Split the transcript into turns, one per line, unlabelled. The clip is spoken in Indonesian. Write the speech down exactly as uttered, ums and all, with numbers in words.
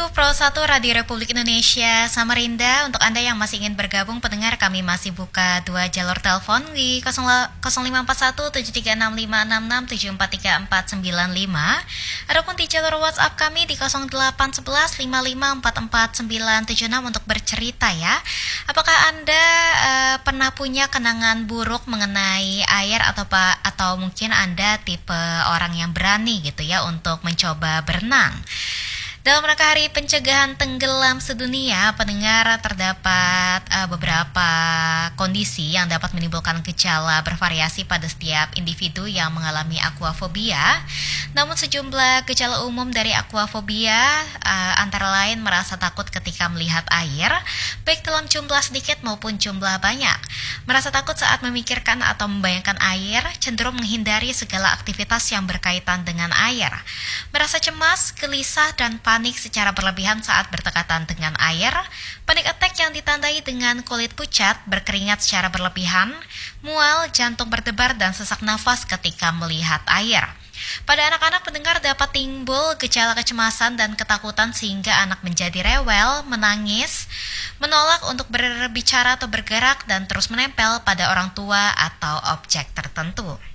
satu Pro satu Radio Republik Indonesia Samarinda. Untuk Anda yang masih ingin bergabung pendengar, kami masih buka dua jalur telepon di nol lima empat satu tujuh tiga enam lima enam enam tujuh empat tiga empat sembilan lima ataupun di jalur WhatsApp kami di nol delapan satu satu lima lima empat empat sembilan tujuh enam untuk bercerita ya. Apakah Anda uh, pernah punya kenangan buruk mengenai air atau pa, atau mungkin Anda tipe orang yang berani gitu ya untuk mencoba berenang? Dalam rangka Hari Pencegahan Tenggelam Sedunia, pendengar, terdapat uh, beberapa kondisi yang dapat menimbulkan gejala bervariasi pada setiap individu yang mengalami aquafobia. Namun sejumlah gejala umum dari aquafobia uh, antara lain merasa takut ketika melihat air, baik dalam jumlah sedikit maupun jumlah banyak. Merasa takut saat memikirkan atau membayangkan air, cenderung menghindari segala aktivitas yang berkaitan dengan air. Merasa cemas, gelisah, dan panik secara berlebihan saat berdekatan dengan air, panic attack yang ditandai dengan kulit pucat, berkeringat secara berlebihan, mual, jantung berdebar, dan sesak nafas ketika melihat air. Pada anak-anak pendengar dapat timbul gejala kecemasan dan ketakutan sehingga anak menjadi rewel, menangis, menolak untuk berbicara atau bergerak, dan terus menempel pada orang tua atau objek tertentu.